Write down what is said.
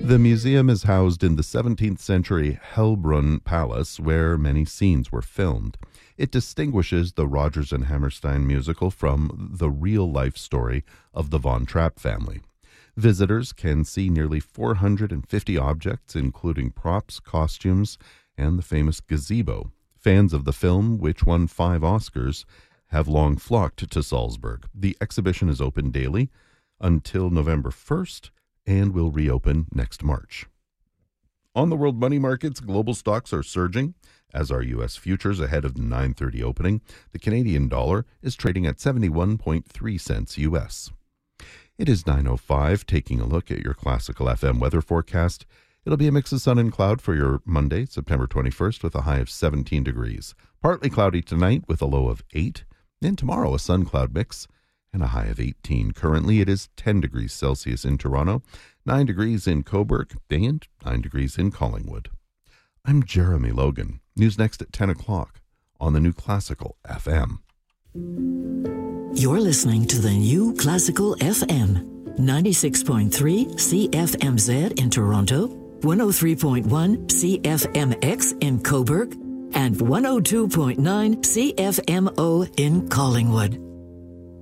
The museum is housed in the 17th century Hellbrunn Palace, where many scenes were filmed. It distinguishes the Rodgers and Hammerstein musical from the real-life story of the Von Trapp family. Visitors can see nearly 450 objects, including props, costumes, and the famous gazebo. Fans of the film, which won 5 Oscars, have long flocked to Salzburg. The exhibition is open daily until November 1st and will reopen next March. On the world money markets, global stocks are surging, as are U.S. futures ahead of the 9:30 opening. The Canadian dollar is trading at 71.3 cents U.S. It is 9:05, taking a look at your Classical FM weather forecast. It'll be a mix of sun and cloud for your Monday, September 21st, with a high of 17 degrees. Partly cloudy tonight with a low of 8. Then tomorrow, a sun-cloud mix and a high of 18. Currently, it is 10 degrees Celsius in Toronto, 9 degrees in Cobourg, and 9 degrees in Collingwood. I'm Jeremy Logan. News next at 10 o'clock on the New Classical FM. You're listening to the New Classical FM, 96.3 CFMZ in Toronto, 103.1 CFMX in Cobourg, and 102.9 CFMO in Collingwood.